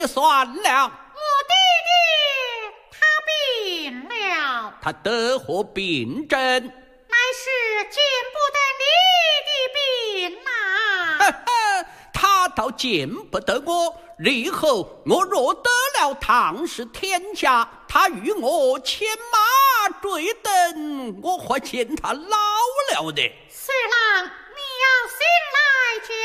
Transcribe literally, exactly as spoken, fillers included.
算了。 我弟弟他病了， 他得何病症？ 乃是见不得你的病呐、 呵呵，他倒见不得我。日后我若得了唐氏天下，他与我牵马追等，我或见他老了的。 虽然